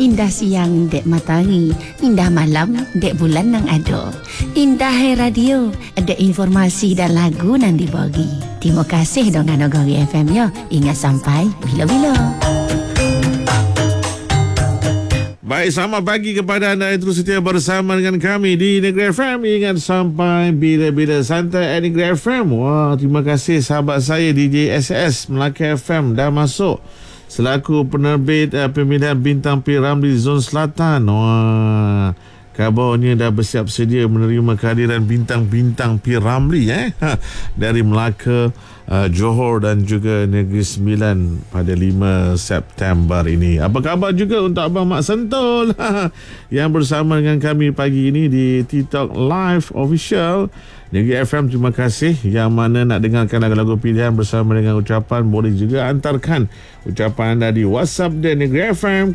Indah siang dek matahari, indah malam dek bulan nang ado. Indah hai radio, ada informasi dan lagu nang dibagi. Terima kasih dengan Nagari FM ya. Ingat sampai bila-bila. Baik, selamat pagi kepada anda yang terus setia bersama dengan kami di Negeri FM. Ingat sampai bila-bila santai at Negeri FM. Wah, terima kasih sahabat saya DJ SS Melaka FM dah masuk selaku penerbit pemilihan Bintang P. Ramlee Zon Selatan. Wah, kabarnya dah bersiap sedia menerima kehadiran bintang-bintang P. Ramlee dari Melaka, Johor dan juga Negeri Sembilan pada 5 September ini. Apa khabar juga untuk Abang Mak Sentul yang bersama dengan kami pagi ini di TikTok Live Official Negeri FM. Terima kasih. Yang mana nak dengarkan lagu-lagu pilihan bersama dengan ucapan, boleh juga hantarkan ucapan anda di WhatsApp dan Negeri FM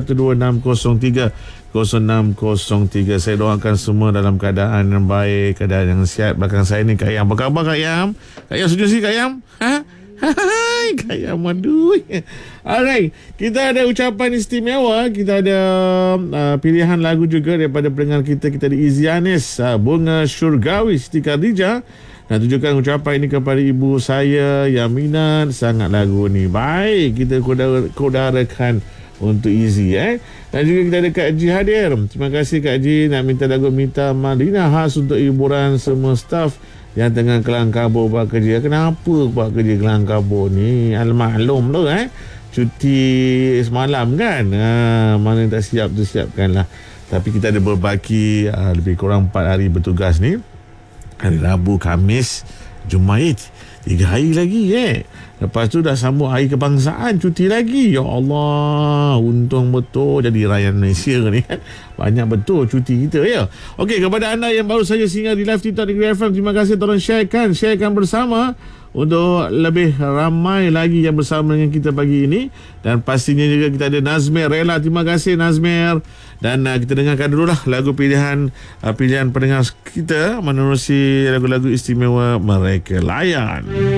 0126030603. Saya doakan semua dalam keadaan yang baik, keadaan yang sihat. Belakang saya ni Kak Yam. Apa khabar Kak Yam? Kak Yam setuju sih Kak Yam? Hai Kak Yam, aduh. Alright, kita ada ucapan istimewa. Kita ada pilihan lagu juga daripada pendengar kita. Kita ada Izianis, Bunga Syurgawi Siti Khadijah. Dan tunjukkan ucapan ini kepada ibu saya yang minat sangat lagu ni. Baik, kita kodarakan untuk Izzy Dan juga kita ada Kak Ji hadir. Terima kasih Kak Ji nak minta lagu Minta Madinah khas untuk hiburan semua staf yang tengah kelang kabut buat kerja. Kenapa buat kerja kelang kabut ni? Al-maklum tu cuti semalam kan. Mana tak siap tu siapkanlah. Tapi kita ada berbaki lebih kurang 4 hari bertugas ni. Hari Rabu, Khamis, Jumaid, 3 hari lagi Lepas tu dah sambung hari kebangsaan, cuti lagi. Ya Allah, untung betul jadi rakyat Malaysia ni. Banyak betul cuti kita ya. Okey, kepada anda yang baru saja singgah di live TikTok Negeri FM, terima kasih, tolong sharekan bersama untuk lebih ramai lagi yang bersama dengan kita pagi ini. Dan pastinya juga kita ada Nazmir Rela. Terima kasih Nazmir. Dan kita dengarkan dululah lagu pilihan pendengar kita menerusi lagu-lagu istimewa mereka layan.